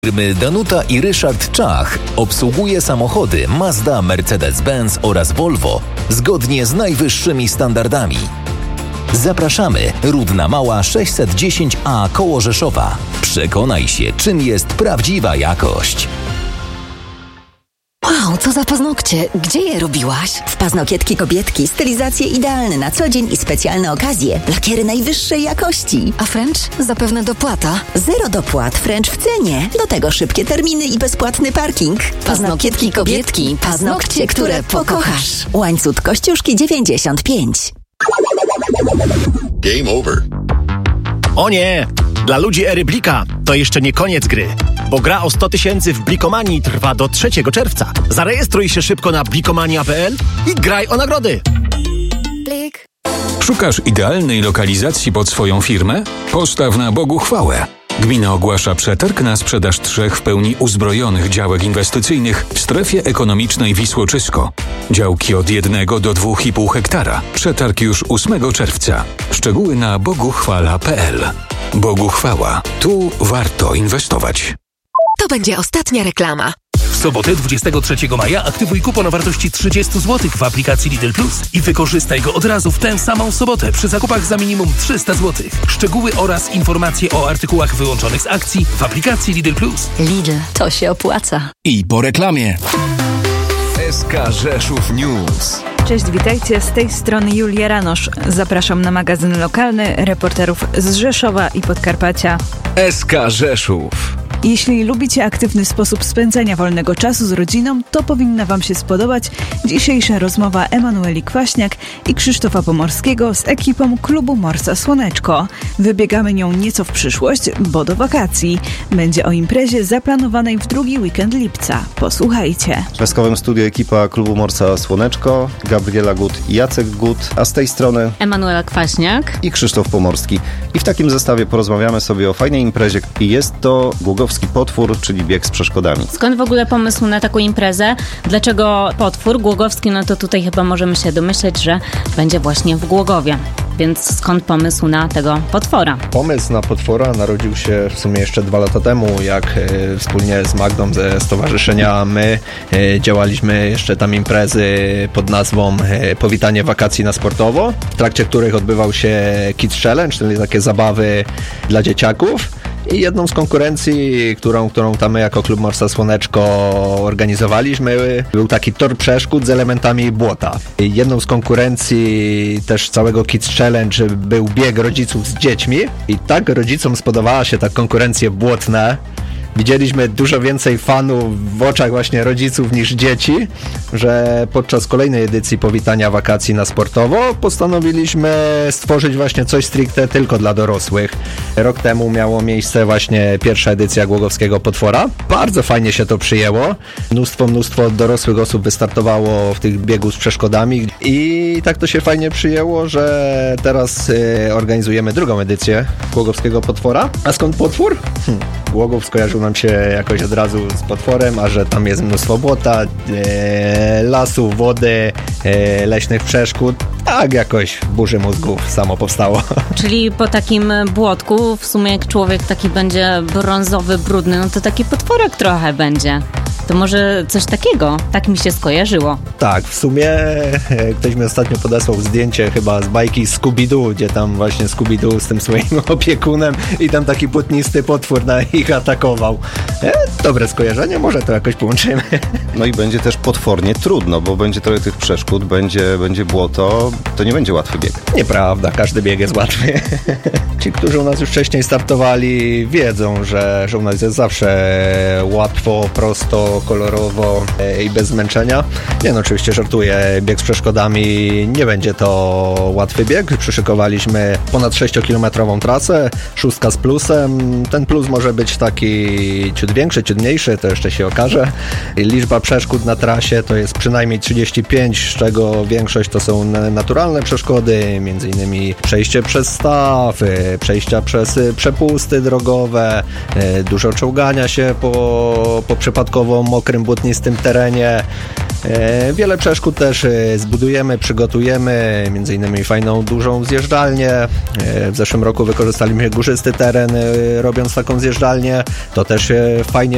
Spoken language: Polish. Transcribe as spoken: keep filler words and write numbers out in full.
Firmy Danuta i Ryszard Czach obsługuje samochody Mazda, Mercedes-Benz oraz Volvo zgodnie z najwyższymi standardami. Zapraszamy, Rudna Mała sześćset dziesięć A koło Rzeszowa. Przekonaj się, czym jest prawdziwa jakość. Wow, co za paznokcie. Gdzie je robiłaś? W Paznokietki Kobietki. Stylizacje idealne na co dzień i specjalne okazje. Lakiery najwyższej jakości. A French? Zapewne dopłata. Zero dopłat, French w cenie. Do tego szybkie terminy i bezpłatny parking. Paznokietki Kobietki. Paznokcie, które pokochasz. Łańcut Kościuszki dziewięćdziesiąt pięć. Game over. O nie! Dla ludzi ery Blika to jeszcze nie koniec gry, bo gra o sto tysięcy w Blikomanii trwa do trzeciego czerwca. Zarejestruj się szybko na blikomania kropka p l i graj o nagrody. Blik. Szukasz idealnej lokalizacji pod swoją firmę? Postaw na Bogu chwałę. Gmina ogłasza przetarg na sprzedaż trzech w pełni uzbrojonych działek inwestycyjnych w strefie ekonomicznej Wisłoczysko. Działki od jednego do dwóch i pół hektara. Przetarg już ósmego czerwca. Szczegóły na boguchwala kropka p l. Bogu chwała. Tu warto inwestować. To będzie ostatnia reklama. W sobotę dwudziestego trzeciego maja aktywuj kupon o wartości trzydzieści złotych w aplikacji Lidl Plus i wykorzystaj go od razu w tę samą sobotę przy zakupach za minimum trzysta złotych. Szczegóły oraz informacje o artykułach wyłączonych z akcji w aplikacji Lidl Plus. Lidl, to się opłaca. I po reklamie. S K Rzeszów News. Cześć, witajcie, z tej strony Julia Ranosz. Zapraszam na magazyn lokalny reporterów z Rzeszowa i Podkarpacia. S K Rzeszów. Jeśli lubicie aktywny sposób spędzania wolnego czasu z rodziną, to powinna Wam się spodobać dzisiejsza rozmowa Emanueli Kwaśniak i Krzysztofa Pomorskiego z ekipą klubu Morsa Słoneczko. Wybiegamy nią nieco w przyszłość, bo do wakacji. Będzie o imprezie zaplanowanej w drugi weekend lipca. Posłuchajcie. W piaskowym studiu ekipa klubu Morsa Słoneczko, Gabriela Gut i Jacek Gut, a z tej strony Emanuela Kwaśniak i Krzysztof Pomorski. I w takim zestawie porozmawiamy sobie o fajnej imprezie i jest to Głogowski Potwór, czyli bieg z przeszkodami. Skąd w ogóle pomysł na taką imprezę? Dlaczego Potwór? Głogowski, no to tutaj chyba możemy się domyśleć, że będzie właśnie w Głogowie. Więc skąd pomysł na tego potwora? Pomysł na potwora narodził się w sumie jeszcze dwa lata temu, jak e, wspólnie z Magdą ze Stowarzyszenia My e, działaliśmy jeszcze tam imprezy pod nazwą e, Powitanie Wakacji na Sportowo, w trakcie których odbywał się Kids Challenge, czyli takie zabawy dla dzieciaków. I jedną z konkurencji, którą, którą tam my jako klub Morsa Słoneczko organizowaliśmy, był taki tor przeszkód z elementami błota. I jedną z konkurencji też całego Kids Challenge był bieg rodziców z dziećmi i tak rodzicom spodobała się ta konkurencja błotna. Widzieliśmy dużo więcej fanów w oczach właśnie rodziców niż dzieci, że podczas kolejnej edycji Powitania Wakacji na Sportowo postanowiliśmy stworzyć właśnie coś stricte tylko dla dorosłych. Rok temu miało miejsce właśnie pierwsza edycja Głogowskiego Potwora. Bardzo fajnie się to przyjęło. Mnóstwo, mnóstwo dorosłych osób wystartowało w tych biegu z przeszkodami i tak to się fajnie przyjęło, że teraz y, organizujemy drugą edycję Głogowskiego Potwora. A skąd potwór? Hm. Głogów skojarzył nam się jakoś od razu z potworem, a że tam jest mnóstwo błota, e, lasu, wody, e, leśnych przeszkód. Tak jakoś w burzy mózgów samo powstało. Czyli po takim błotku w sumie jak człowiek taki będzie brązowy, brudny, no to taki potworek trochę będzie. To może coś takiego, tak mi się skojarzyło. Tak, w sumie ktoś mi ostatnio podesłał zdjęcie chyba z bajki Scooby-Doo, gdzie tam właśnie Scooby-Doo z tym swoim opiekunem i tam taki płótnisty potwór na ich atakował. E, dobre skojarzenie, może to jakoś połączymy. No i będzie też potwornie trudno, bo będzie trochę tych przeszkód, będzie, będzie błoto, to nie będzie łatwy bieg. Nieprawda, każdy bieg jest łatwy. Ci, którzy u nas już wcześniej startowali, wiedzą, że, że u nas jest zawsze łatwo, prosto, kolorowo i bez zmęczenia. Nie no, oczywiście żartuję, bieg z przeszkodami nie będzie to łatwy bieg. Przyszykowaliśmy ponad sześciokilometrową trasę, szóstka z plusem. Ten plus może być taki ciut większy, ciut mniejszy, to jeszcze się okaże. Liczba przeszkód na trasie to jest przynajmniej trzydzieści pięć, z czego większość to są naturalne przeszkody, między innymi przejście przez staw, przejścia przez przepusty drogowe, dużo czołgania się po, po przypadkowo mokrym, błotnistym terenie. Wiele przeszkód też zbudujemy, przygotujemy, między innymi fajną, dużą zjeżdżalnię. W zeszłym roku wykorzystaliśmy górzysty teren, robiąc taką zjeżdżalnię. To też fajnie